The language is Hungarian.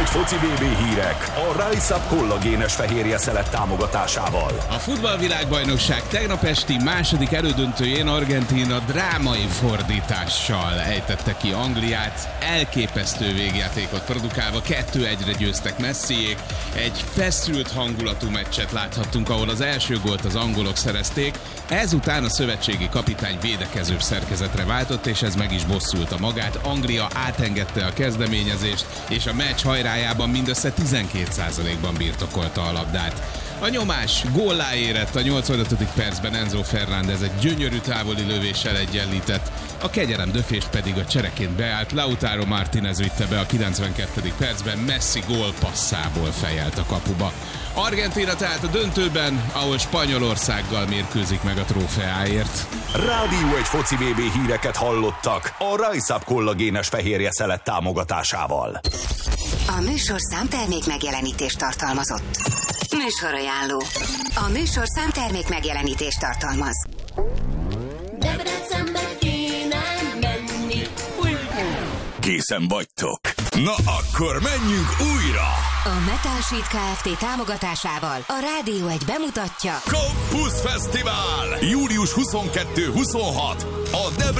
foci BB hírek a Rise Up kollagénes fehérje szelet támogatásával. A futballvilágbajnokság tegnap esti második elődöntőjén Argentína drámai fordítással ejtette ki Angliát, elképesztő végjátékot produkálva 2-1-re győztek Messiék. Egy feszült hangulatú meccset láthattunk, ahol az első gólt az angolok szerezték, ezután a szövetségi kapitány védekezőbb szerkezetre váltott, és ez meg is bosszulta magát. Anglia átengedte a kezdeményezést, és a meccs hajrájában mindössze 12%-ban birtokolta a labdát. A nyomás góllá érett a 85. percben, Enzo Fernández egy gyönyörű távoli lövéssel egyenlített, a kegyelem döfést pedig a csereként beállt Lautaro Martínez vitte be a 92. percben, Messi gólpasszából fejelt a kapuba. Argentína tehát a döntőben, ahol Spanyolországgal mérkőzik meg a trófeáért. Rádió egy foci BB híreket hallottak a Rise Up kollagénes fehérje szelet támogatásával. A műsorszám termék megjelenítést tartalmazott. Műsorajánló. A műsorszám termék megjelenítést tartalmaz. Debrecenbe kéne menni. Készen vagytok? Na akkor menjünk újra! A Metal Sheet Kft. Támogatásával a Rádió 1 bemutatja Campus Fesztivál! Július 22-26 a